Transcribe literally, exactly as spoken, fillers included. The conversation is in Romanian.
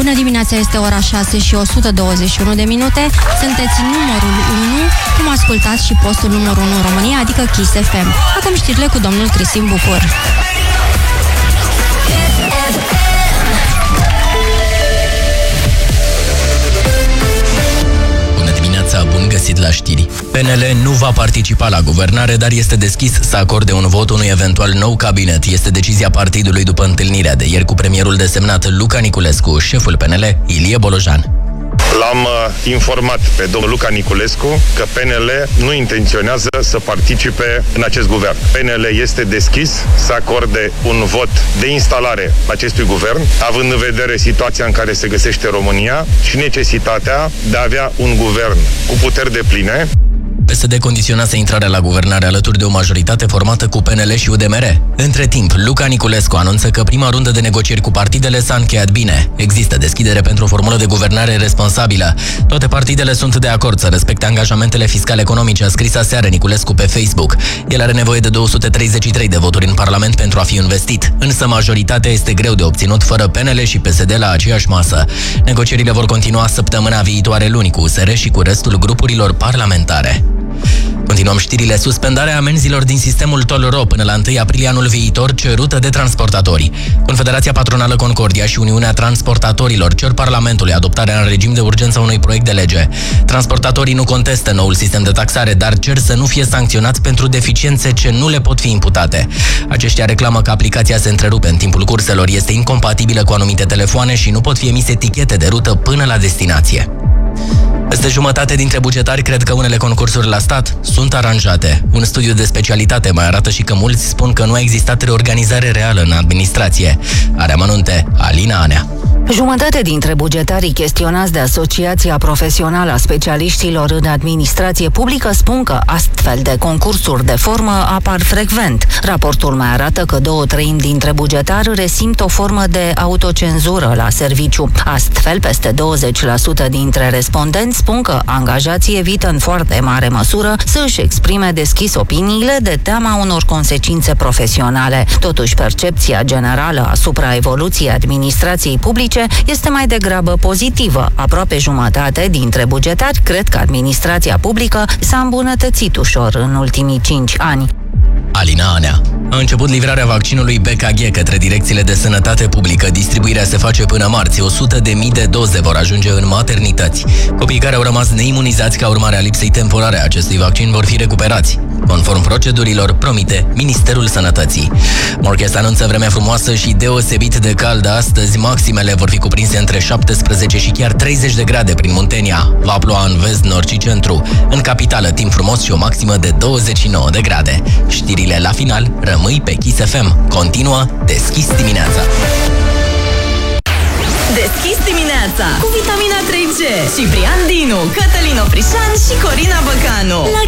Bună dimineața, este ora șase și o sută douăzeci și unu de minute. Sunteți numărul unu, cum ascultați și postul numărul unu în România, adică Kiss F M. Acum știrile cu domnul Cristian Bucur. Bun găsit la știri. P N L nu va participa la guvernare, dar este deschis să acorde un vot unui eventual nou cabinet. Este decizia partidului după întâlnirea de ieri cu premierul desemnat Luca Niculescu, șeful P N L, Ilie Bolojan. L-am uh, informat pe domnul Luca Niculescu că P N L nu intenționează să participe în acest guvern. P N L este deschis să acorde un vot de instalare acestui guvern, având în vedere situația în care se găsește România și necesitatea de a avea un guvern cu puteri depline. P S D condiționează intrarea la guvernare alături de o majoritate formată cu P N L și U D M R. Între timp, Luca Niculescu anunță că prima rundă de negocieri cu partidele s-a încheiat bine. Există deschidere pentru o formulă de guvernare responsabilă. Toate partidele sunt de acord să respecte angajamentele fiscale economice, a scris aseară Niculescu pe Facebook. El are nevoie de două sute treizeci și trei de voturi în Parlament pentru a fi investit. Însă majoritatea este greu de obținut fără P N L și P S D la aceeași masă. Negocierile vor continua săptămâna viitoare luni cu U S R și cu restul grupurilor parlamentare. Continuăm știrile. Suspendarea amenzilor din sistemul Toll-Ro până la întâi aprilie anul viitor, cerută de transportatori. Confederația Patronală Concordia și Uniunea Transportatorilor cer Parlamentului adoptarea în regim de urgență a unui proiect de lege. Transportatorii nu contestă noul sistem de taxare, dar cer să nu fie sancționați pentru deficiențe ce nu le pot fi imputate. Aceștia reclamă că aplicația se întrerupe în timpul curselor, este incompatibilă cu anumite telefoane și nu pot fi emise etichete de rută până la destinație. Peste jumătate dintre bugetari cred că unele concursuri la stat sunt aranjate. Un studiu de specialitate mai arată și că mulți spun că nu a existat reorganizare reală în administrație. Are amănunte Alina Anea. Jumătate dintre bugetarii chestionați de Asociația Profesională a Specialiștilor în Administrație Publică spun că astfel de concursuri de formă apar frecvent. Raportul mai arată că două treimi dintre bugetari resimt o formă de autocenzură la serviciu. Astfel, peste douăzeci la sută dintre respondenți spun că angajații evită în foarte mare măsură să își exprime deschis opiniile de teama unor consecințe profesionale. Totuși, percepția generală asupra evoluției administrației publice este mai degrabă pozitivă. Aproape jumătate dintre bugetari cred că administrația publică s-a îmbunătățit ușor în ultimii cinci ani. Alina Anea. A început livrarea vaccinului B K G către direcțiile de sănătate publică. Distribuirea se face până marți. o sută de mii de doze vor ajunge în maternități. Copiii care au rămas neimunizați ca urmare a lipsei temporare a acestui vaccin vor fi recuperați, conform procedurilor, promite Ministerul Sănătății. Morchez anunță vremea frumoasă și deosebit de caldă astăzi. Maximele vor fi cuprinse între șaptesprezece și chiar treizeci de grade prin Muntenia. Va ploua în vest, nord și centru. În capitală, timp frumos și o maximă de douăzeci și nouă de grade. Știrile la final, rămâi pe Kiss F M. Continuă Deschis dimineața. Deschis dimineața cu vitamina trei G, Ciprian Dinu, Cătălin Oprișan și Corina Băcanu.